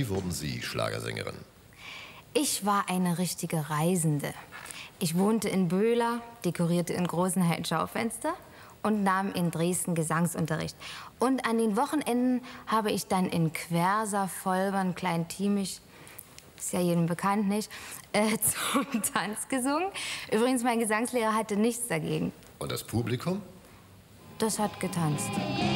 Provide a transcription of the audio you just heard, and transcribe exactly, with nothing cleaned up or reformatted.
Wie wurden Sie Schlagersängerin? Ich war eine richtige Reisende. Ich wohnte in Böhler, dekorierte in Großenhain Schaufenster und nahm in Dresden Gesangsunterricht. Und an den Wochenenden habe ich dann in Quersa, Vollbern, Klein-Tiemich, ist ja jedem bekannt, nicht, äh, zum Tanz gesungen. Übrigens, mein Gesangslehrer hatte nichts dagegen. Und das Publikum? Das hat getanzt.